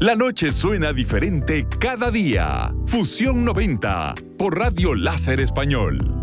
La noche suena diferente cada día. Fusión 90 por Radio Láser Español.